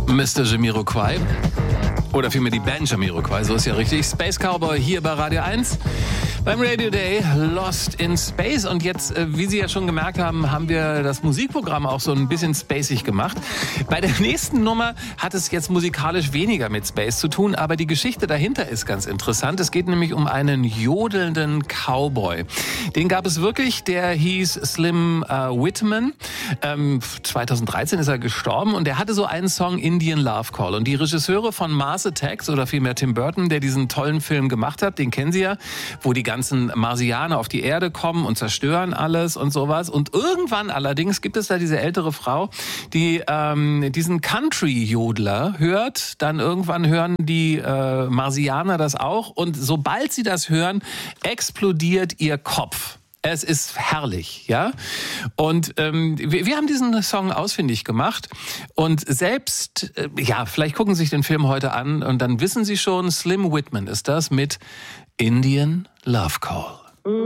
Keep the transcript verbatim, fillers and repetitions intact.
Mister Jamiroquai. Oder vielmehr die Band Jamiroquai, so ist ja richtig. Space Cowboy hier bei Radio eins. Beim Radio Day Lost in Space. Und jetzt, wie Sie ja schon gemerkt haben, haben wir das Musikprogramm auch so ein bisschen spacig gemacht. Bei der nächsten Nummer hat es jetzt musikalisch weniger mit Space zu tun, aber die Geschichte dahinter ist ganz interessant. Es geht nämlich um einen jodelnden Cowboy. Den gab es wirklich, der hieß Slim äh, Whitman. Ähm, zweitausenddreizehn ist er gestorben und der hatte so einen Song Indian Love Call. Und die Regisseure von Mars Attacks, oder vielmehr Tim Burton, der diesen tollen Film gemacht hat, den kennen Sie ja, wo die ganzen Marsianer auf die Erde kommen und zerstören alles und sowas. Und irgendwann allerdings gibt es da diese ältere Frau, die ähm, diesen Country-Jodler hört. Dann irgendwann hören die äh, Marsianer das auch. Und sobald sie das hören, explodiert ihr Kopf. Es ist herrlich, ja. Und ähm, wir, wir haben diesen Song ausfindig gemacht. Und selbst, äh, ja, vielleicht gucken Sie sich den Film heute an und dann wissen Sie schon, Slim Whitman ist das mit Indian Love Call.